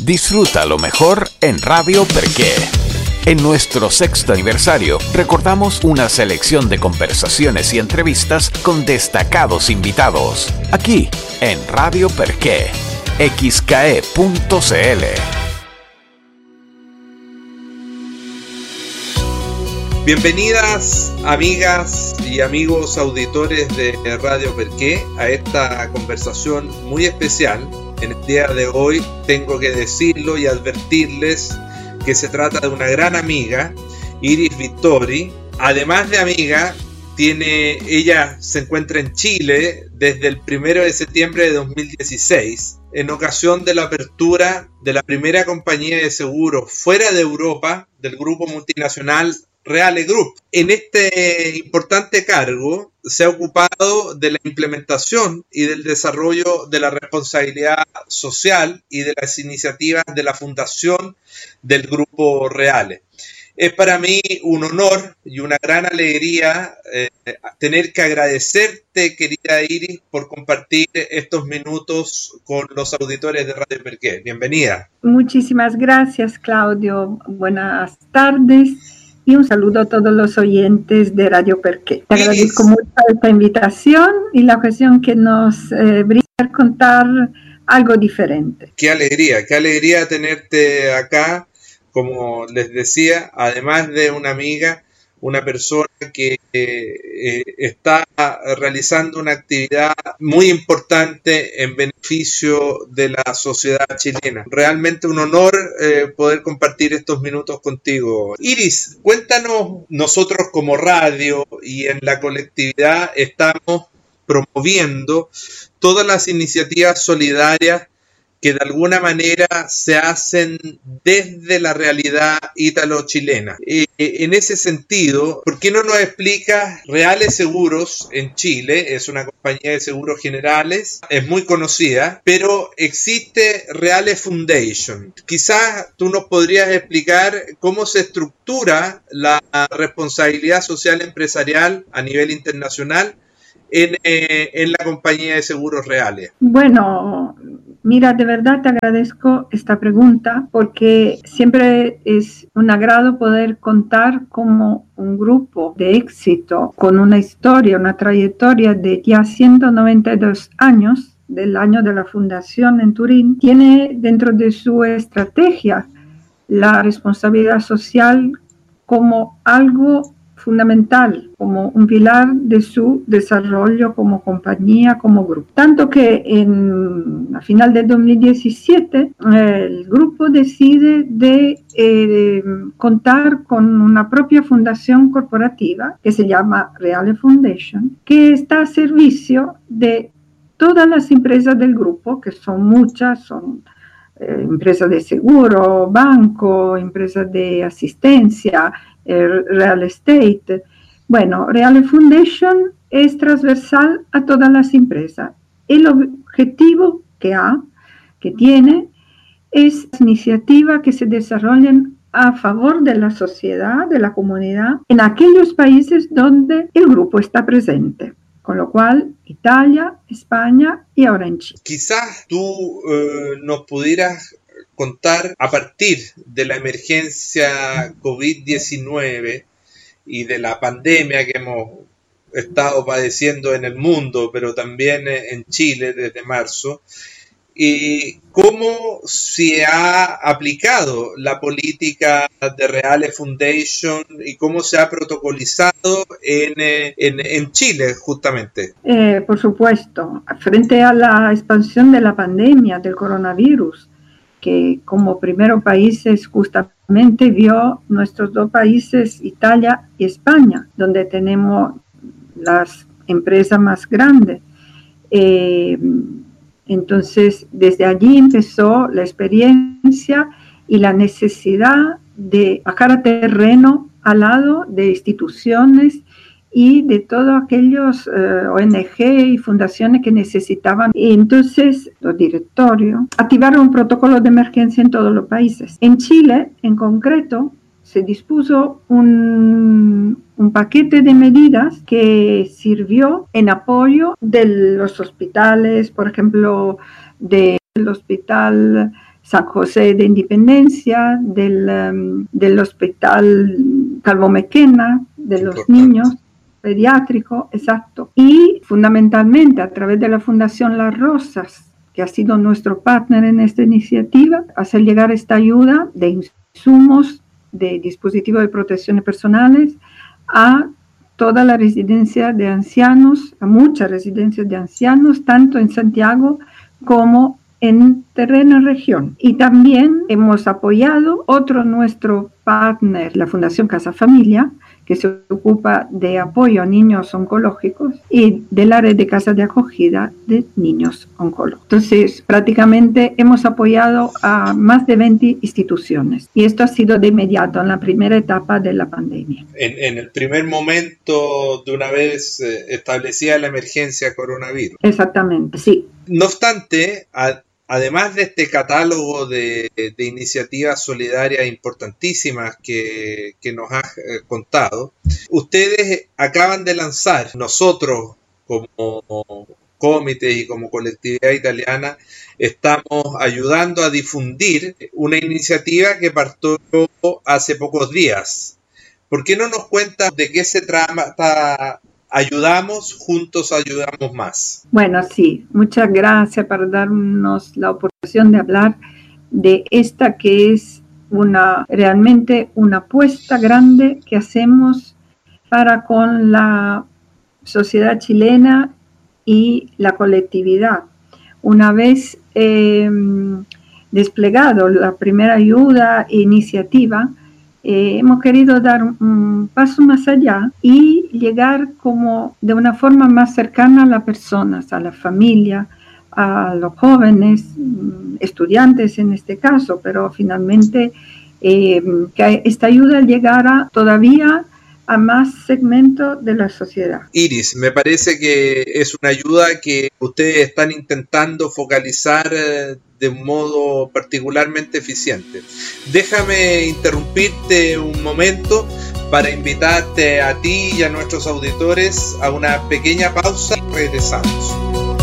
Disfruta lo mejor en Radio Perqué. En nuestro 6º aniversario, recordamos una selección de conversaciones y entrevistas con destacados invitados. Aquí, en Radio Perqué, xke.cl. Bienvenidas, amigas y amigos auditores de Radio Perqué, a esta conversación muy especial. En el día de hoy tengo que decirlo y advertirles que se trata de una gran amiga, Iris Vittori. Además de amiga, ella se encuentra en Chile desde el 1 de septiembre de 2016, en ocasión de la apertura de la primera compañía de seguros fuera de Europa del grupo multinacional Reale Group. En este importante cargo se ha ocupado de la implementación y del desarrollo de la responsabilidad social y de las iniciativas de la fundación del Grupo Reale. Es para mí un honor y una gran alegría tener que agradecerte, querida Iris, por compartir estos minutos con los auditores de Radio Perqué. Bienvenida. Muchísimas gracias, Claudio. Buenas tardes. Y un saludo a todos los oyentes de Radio Perqué. Te agradezco mucho esta invitación y la ocasión que nos brinda contar algo diferente. Qué alegría tenerte acá. Como les decía, además de una amiga, una persona que está realizando una actividad muy importante en beneficio de la sociedad chilena. Realmente un honor poder compartir estos minutos contigo. Iris, cuéntanos, nosotros como radio y en la colectividad estamos promoviendo todas las iniciativas solidarias que de alguna manera se hacen desde la realidad ítalo-chilena. En ese sentido, ¿por qué no nos explicas? Reale Seguros en Chile es una compañía de seguros generales, es muy conocida, pero existe Reale Foundation. Quizás tú nos podrías explicar cómo se estructura la responsabilidad social empresarial a nivel internacional en la compañía de seguros Reale. Bueno, mira, de verdad te agradezco esta pregunta porque siempre es un agrado poder contar como un grupo de éxito con una historia, una trayectoria de ya 192 años, del año de la fundación en Turín, tiene dentro de su estrategia la responsabilidad social como algo fundamental, como un pilar de su desarrollo como compañía, como grupo. Tanto que a final de 2017 el grupo decide de contar con una propia fundación corporativa que se llama Reale Foundation, que está a servicio de todas las empresas del grupo, que son muchas, son empresas de seguro, banco, empresas de asistencia, real estate. Bueno, Reale Foundation es transversal a todas las empresas. El objetivo que tiene es iniciativas que se desarrollen a favor de la sociedad, de la comunidad, en aquellos países donde el grupo está presente. Con lo cual, Italia, España y ahora en Chile. Quizás tú nos pudieras contar, a partir de la emergencia COVID-19 y de la pandemia que hemos estado padeciendo en el mundo, pero también en Chile desde marzo, y cómo se ha aplicado la política de Reale Foundation y cómo se ha protocolizado en Chile justamente. Por supuesto, frente a la expansión de la pandemia del coronavirus, que como primeros países justamente vio nuestros dos países, Italia y España, donde tenemos las empresas más grandes. Entonces, desde allí empezó la experiencia y la necesidad de bajar a terreno al lado de instituciones y de todos aquellos ONG y fundaciones que necesitaban. Y entonces los directorios activaron un protocolo de emergencia en todos los países. En Chile, en concreto, se dispuso un paquete de medidas que sirvió en apoyo de los hospitales, por ejemplo, del Hospital San José de Independencia, del Hospital Calvo Mequena, de los niños pediátricos, exacto. Y fundamentalmente a través de la Fundación Las Rosas, que ha sido nuestro partner en esta iniciativa, hacer llegar esta ayuda de insumos, de dispositivos de protección personales a toda la residencia de ancianos, a muchas residencias de ancianos, tanto en Santiago como en terreno región. Y también hemos apoyado otro nuestro partner, la Fundación Casa Familia, que se ocupa de apoyo a niños oncológicos y de la red de casas de acogida de niños oncológicos. Entonces, prácticamente hemos apoyado a más de 20 instituciones y esto ha sido de inmediato en la primera etapa de la pandemia. En el primer momento, de una vez establecida la emergencia coronavirus. Exactamente, sí. No obstante, además de este catálogo de iniciativas solidarias importantísimas que nos has contado, ustedes acaban de lanzar, nosotros como comité y como colectividad italiana, estamos ayudando a difundir una iniciativa que partió hace pocos días. ¿Por qué no nos cuentas de qué se trata? Ayudamos, juntos ayudamos más. Bueno, sí, muchas gracias por darnos la oportunidad de hablar de esta que es realmente una apuesta grande que hacemos para con la sociedad chilena y la colectividad. Una vez desplegado la primera ayuda e iniciativa, hemos querido dar un paso más allá y llegar como de una forma más cercana a las personas, a la familia, a los jóvenes, estudiantes en este caso, pero finalmente que esta ayuda llegara todavía a más segmentos de la sociedad. Iris, me parece que es una ayuda que ustedes están intentando focalizar de un modo particularmente eficiente. Déjame interrumpirte un momento para invitarte a ti y a nuestros auditores a una pequeña pausa y regresamos.